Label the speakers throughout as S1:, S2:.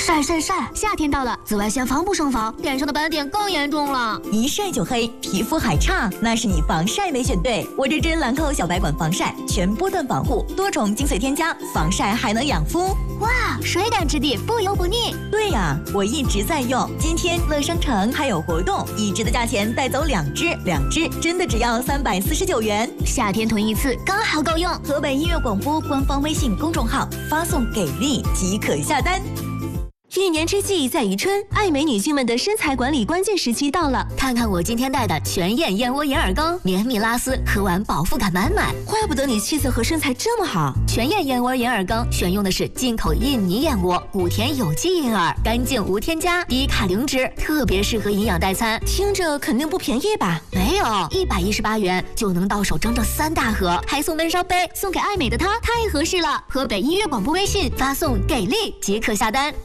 S1: 晒晒晒！夏天到了，紫外线防不胜防，脸上的斑点更严重了。
S2: 一晒就黑，皮肤还差，那是你防晒没选对。我这支兰蔻小白管防晒，全波段防护，多种精粹添加，防晒还能养肤。
S1: 哇，水感质地，不油不腻。
S2: 对呀，我一直在用。今天乐商城还有活动，一支的价钱带走2支，2支真的只要349元。
S1: 夏天囤一次刚好够用。
S2: 河北音乐广播官方微信公众号发送给力即可下单。
S3: 一年之计在于春，爱美女性们的身材管理关键时期到了。
S1: 看看我今天带的全燕燕窝眼耳膏，绵密拉丝，喝完饱腹感满满。
S3: 怪不得你气色和身材这么好。
S1: 全燕燕窝眼耳膏选用的是进口印尼燕窝，古田有机银耳，干净无添加，低卡零脂，特别适合营养代餐。
S3: 听着肯定不便宜吧？
S1: 没有，118元就能到手整整3大盒，还送闷烧杯，送给爱美的她太合适了。河北音乐广播微信发送给力即可下单。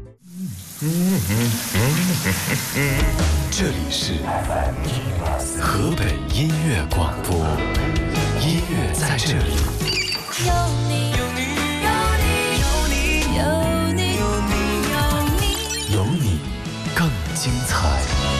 S4: 这里是河北音乐广播，音乐在这里。
S5: 有你，有你，有你，有你，有你，有你，
S4: 有你更精彩。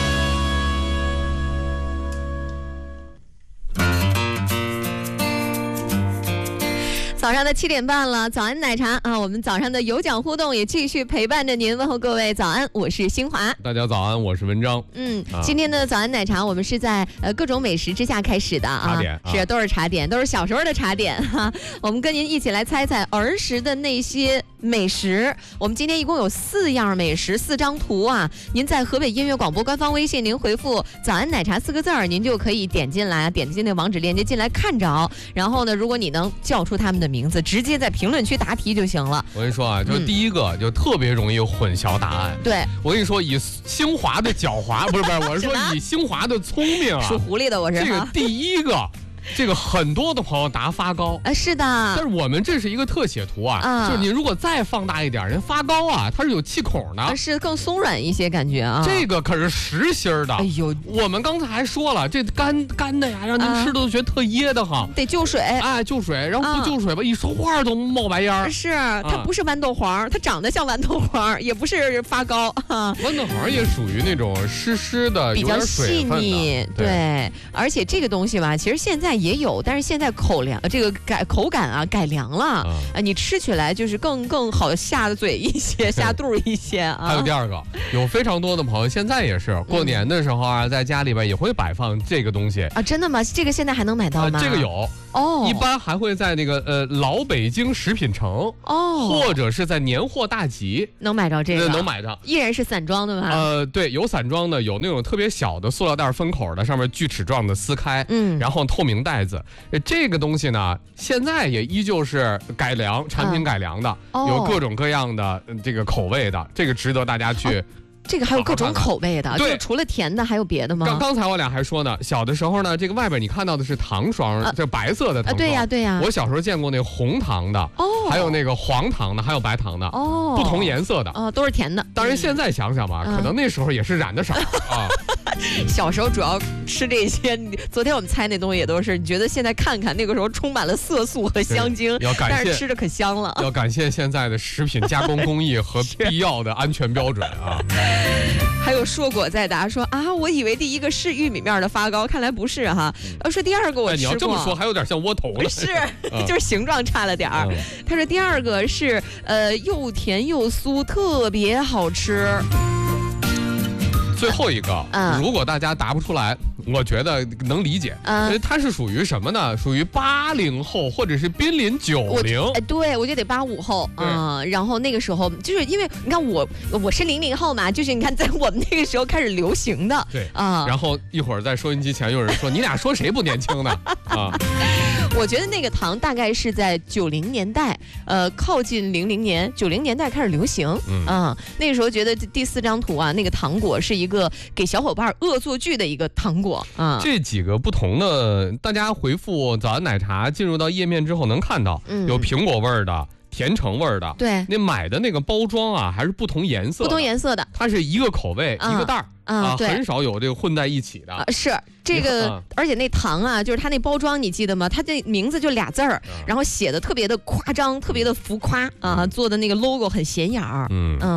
S6: 早上的7点半了，早安奶茶啊！我们早上的有奖互动也继续陪伴着您，问候各位早安，我是新华。
S7: 大家早安，我是文章。
S6: 今天的早安奶茶我们是在各种美食之下开始的啊，都是茶点，都是小时候的茶点哈。我们跟您一起来猜猜儿时的那些美食。我们今天一共有4样美食，4张图啊。您在河北音乐广播官方微信，您回复“早安奶茶”4个字儿，您就可以点进来，点击那网址链接进来看着。然后呢，如果你能叫出他们的名字，直接在评论区答题就行了。
S7: 我跟你说啊，就第一个就特别容易混淆答案。
S6: 对，
S7: 我跟你说，以兴华的狡猾，不是，我是说以兴华的聪明啊，
S6: 属狐狸的我是。
S7: 这个第一个。这个很多的朋友答发糕
S6: 啊，是的。
S7: 但是我们这是一个特写图啊，就是你如果再放大一点，人发糕啊，它是有气孔的，
S6: 是更松软一些感觉啊。
S7: 这个可是实心的。
S6: 哎呦，
S7: 我们刚才还说了，这干的呀，让您吃的都觉得特噎得慌，
S6: 得就水。
S7: 哎，就水，然后不就水吧，一说话都冒白烟。
S6: 是，它不是豌豆黄，它长得像豌豆黄，也不是发糕。
S7: 豌豆黄也属于那种湿的，
S6: 比较细腻。对，而且这个东西吧，其实现在也有，但是现在口感啊改良了，你吃起来就是更好下嘴一些，下肚一些啊。
S7: 还有第二个，有非常多的朋友现在也是过年的时候啊，在家里边也会摆放这个东西
S6: 啊。真的吗？这个现在还能买到吗？
S7: 这个有哦，一般还会在那个老北京食品城哦，或者是在年货大集
S6: 能买着这个，
S7: 能买着，
S6: 依然是散装的吗？
S7: 对，有散装的，有那种特别小的塑料袋封口的，上面锯齿状的撕开，然后透明袋子。这个东西呢，现在也依旧是产品改良的，有各种各样的这个口味的，这个值得大家去。
S6: 这个还有各种口味的，就除了甜的还有别的吗？
S7: 刚才我俩还说呢，小的时候呢，这个外边你看到的是糖霜，这白色的糖霜。
S6: 对呀。
S7: 我小时候见过那红糖的，还有那个黄糖的，还有白糖的，不同颜色的，
S6: 都是甜的。
S7: 当然现在想想吧，可能那时候也是染的色啊。
S6: 小时候主要吃这些，昨天我们猜那东西也都是，你觉得现在看看那个时候充满了色素和香精，但是吃着可香了。
S7: 要感谢现在的食品加工工艺和必要的安全标准啊。
S6: 还有硕果在答说啊，我以为第一个是玉米面的发糕，看来不是哈。说第二个我吃过，
S7: 你要这么说还有点像窝头了。
S6: 是，就是形状差了点儿。他说第二个是又甜又酥，特别好吃。
S7: 最后一个，如果大家答不出来，我觉得能理解。它是属于什么呢？属于80后或者是濒临90。
S6: 对，我觉得得85后啊。然后那个时候就是因为你看我是00后嘛，就是你看在我们那个时候开始流行的。
S7: 对啊。然后一会儿在收音机前有人说你俩说谁不年轻呢？啊。
S6: 我觉得那个糖大概是在90年代，靠近00年90年代开始流行。那个时候觉得第4张图啊，那个糖果是一个给小伙伴恶作剧的一个糖果啊。
S7: 这几个不同的，大家回复早安奶茶进入到页面之后能看到，有苹果味儿的。甜橙味的，
S6: 对，
S7: 你买的那个包装啊，还是不同颜色的，它是一个口味一个袋儿啊，很少有这个混在一起的。
S6: 是这个，而且那糖啊，就是它那包装，你记得吗？它这名字就俩字儿，然后写的特别的夸张，特别的浮夸啊，做的那个 logo 很显眼儿。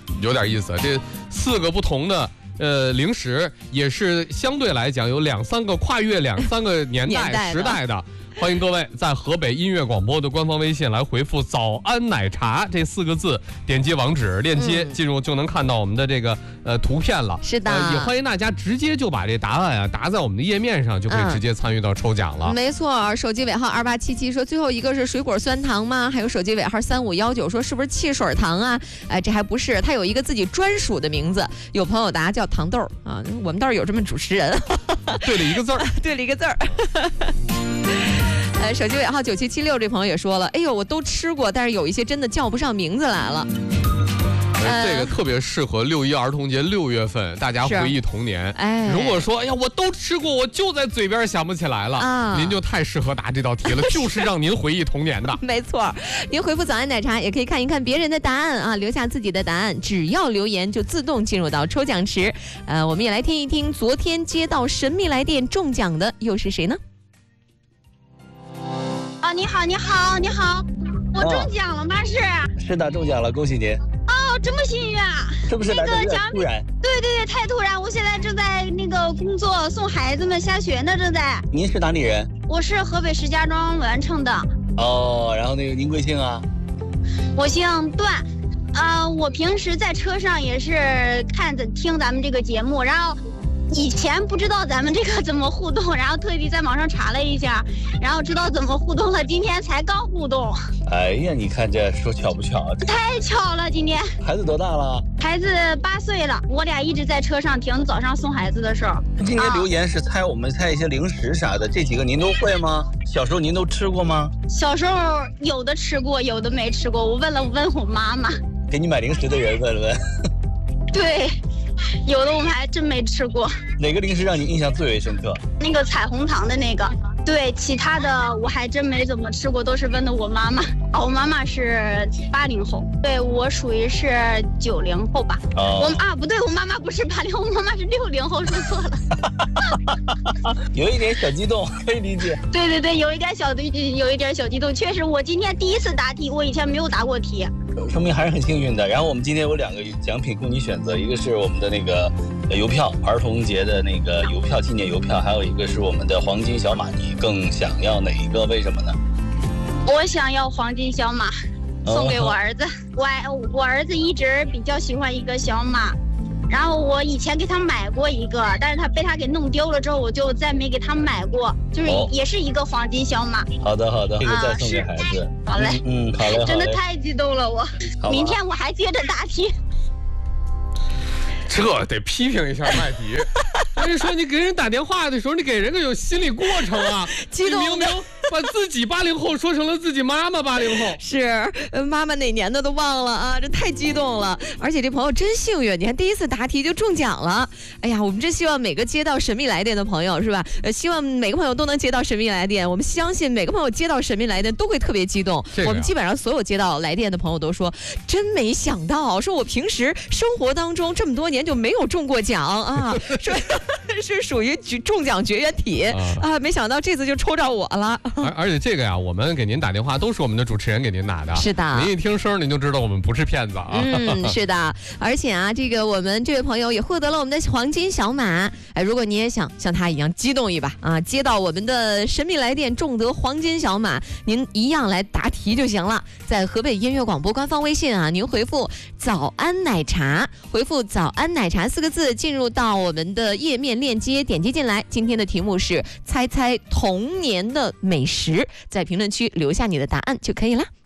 S7: 有点意思。这4个不同的零食，也是相对来讲有2、3个跨越2、3个年代时代的。欢迎各位在河北音乐广播的官方微信来回复“早安奶茶”这4个字，点击网址链接进入就能看到我们的这个图片了。
S6: 是的，
S7: 也欢迎大家直接就把这答案啊答在我们的页面上，就可以直接参与到抽奖了。
S6: 没错，手机尾号2877说最后一个是水果酸糖吗？还有手机尾号3519说是不是汽水糖啊？这还不是，它有一个自己专属的名字。有朋友答叫糖豆啊，我们倒是有这么主持人，
S7: 对了一个字儿，
S6: 对了一个字儿。手机尾号9776这朋友也说了，哎呦，我都吃过，但是有一些真的叫不上名字来了。
S7: 这个特别适合6·1儿童节6月份，大家回忆童年。哎，如果说哎呀我都吃过，我就在嘴边想不起来了啊，您就太适合答这道题了，就是让您回忆童年的。
S6: 没错，您回复早安奶茶也可以看一看别人的答案啊，留下自己的答案，只要留言就自动进入到抽奖池。我们也来听一听昨天接到神秘来电中奖的又是谁呢？
S8: 你好，你好，你好，我中奖了吗？
S9: 是的，中奖了，恭喜您！
S8: 哦，这么幸运啊！
S9: 是不是来得有点突然？
S8: 对，太突然！我现在正在那个工作，送孩子们下学呢，正在。
S9: 您是哪里人？
S8: 我是河北石家庄栾城的。
S9: 哦，然后那个您贵姓啊？
S8: 我姓段，我平时在车上也是听咱们这个节目，然后。以前不知道咱们这个怎么互动，然后特地在网上查了一下，然后知道怎么互动了。今天才刚互动。
S9: 哎呀，你看这说巧不巧？
S8: 太巧了，今天。
S9: 孩子多大了？
S8: 孩子8岁了。我俩一直在车上听，早上送孩子的时候。
S9: 今天留言是我们猜一些零食啥的，这几个您都会吗？小时候您都吃过吗？
S8: 小时候有的吃过，有的没吃过。我问我妈妈。
S9: 给你买零食的人问了问。
S8: 对。有的我们还真没吃过。
S9: 哪个零食让你印象最为深刻？
S8: 那个彩虹糖的那个。对，其他的我还真没怎么吃过，都是问的我妈妈。我妈妈是80后，对我属于是90后吧。不对，我妈妈不是80后，我妈妈是60后，说错了。
S9: 有一点小激动，可以理解。
S8: 对，有一点小激动。确实，我今天第一次答题，我以前没有答过题。
S9: 说明还是很幸运的。然后我们今天有2个奖品供你选择，一个是我们的那个邮票，儿童节的那个邮票，纪念邮票，还有一个是我们的黄金小马。你更想要哪一个？为什么呢？
S8: 我想要黄金小马，送给我儿子。我儿子一直比较喜欢一个小马，然后我以前给他买过一个，但是他被他给弄丢了之后，我就再没给他买过，就是也是一个黄金小马。
S9: 好的，这个再送给孩子。
S8: 好嘞，
S9: 好嘞，
S8: 真的太激动了，我明天我还接着答题。
S7: 这得批评一下麦迪。我跟你说，你给人打电话的时候，你给人个有心理过程啊。
S6: 激动，
S7: 你明明把自己80后说成了自己妈妈80后。
S6: 是，妈妈哪年的都忘了啊，这太激动了。而且这朋友真幸运，你看第一次答题就中奖了。哎呀，我们真希望每个接到神秘来电的朋友，是吧？希望每个朋友都能接到神秘来电。我们相信每个朋友接到神秘来电都会特别激动。我们基本上所有接到来电的朋友都说，真没想到，说我平时生活当中这么多年就没有中过奖啊，说是属于中奖绝缘体啊，没想到这次就抽着我了。
S7: 而且这个呀，我们给您打电话都是我们的主持人给您打的。
S6: 是的，
S7: 您一听声您就知道我们不是骗子啊。
S6: 是的，而且啊，这个我们这位朋友也获得了我们的黄金小马。如果你也想像他一样激动一把啊，接到我们的神秘来电中得黄金小马，您一样来答题就行了。在河北音乐广播官方微信啊，您回复早安奶茶，回复早安奶茶4个字，进入到我们的页面链接，点击进来。今天的题目是猜猜童年的美食，在评论区留下你的答案就可以了。